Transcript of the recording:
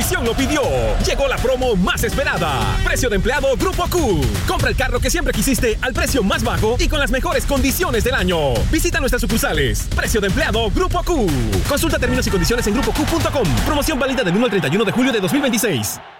intuición lo pidió. Llegó la promo más esperada. Precio de empleado Grupo Q. Compra el carro que siempre quisiste al precio más bajo y con las mejores condiciones del año. Visita nuestras sucursales. Precio de empleado Grupo Q. Consulta términos y condiciones en grupoq.com. Promoción válida del 1 al 31 de julio de 2026.